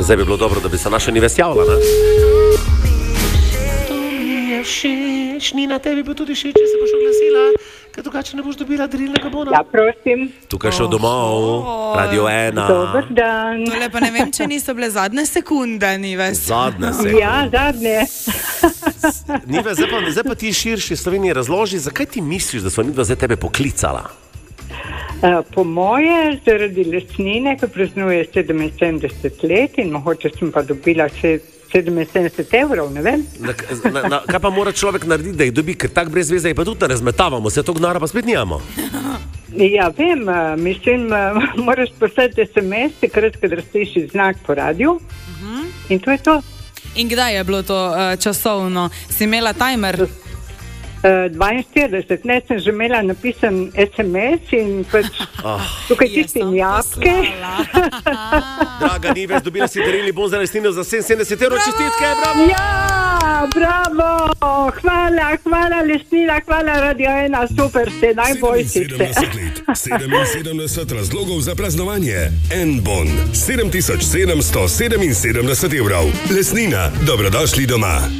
Zdaj bi bilo dobro, da bi se naša Nives javila, ne? To mi je všeč, Nina, tebi bo tudi všeč, če se boš oglasila, ker drugače ne boš dobila darilnega bona. Ja, prosim. Tukaj šel domov, Radio 1. Dober dan. Tole pa ne vem, če niso bile zadnje sekunde, Nives. Zadnje sekunde. Ja, zadnje. Nives, zdaj pa ti širši Sloveniji razloži, zakaj ti misliš, da so Nives zdaj tebe poklicala? Po moje, zaradi lesnine, ki praznuje 77 let in mogoče sem pa dobila še 77 evrov, ne vem. Kaj pa mora človek narediti, da jih dobi, ker tak brez veze je pa tudi ne razmetavamo, se to gnara pa spet nijamo. Ja, vem, mislim, moraš poslati SMS, takrat, kadar slišiš znak po radiju in to je to. In kdaj je bilo to časovno? Si imela timer? 42, ne, sem že imela napisan SMS in pač tukaj čistim jabke. Draga Nives, dobila si darilni bon za lesnino za 77 evrov, čestitke, bravo! Ja, bravo, hvala lesnina, hvala Radio 1, super ste, najboljši ste. 77 razlogov za praznovanje. En bon, 7777 evrov. Lesnina, dobrodošli doma.